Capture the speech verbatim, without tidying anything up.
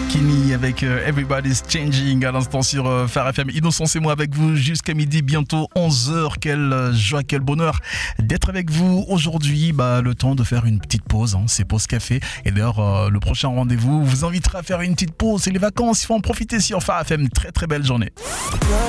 Kenny avec euh, Everybody's Changing à l'instant sur euh, Phare F M. Innocent, c'est moi avec vous jusqu'à midi, bientôt onze heures. Quelle euh, joie, quel bonheur d'être avec vous aujourd'hui. Bah, le temps de faire une petite pause, hein, c'est pause café. Et d'ailleurs, euh, le prochain rendez-vous vous invitera à faire une petite pause. C'est les vacances, il faut en profiter sur Phare F M. Très très belle journée.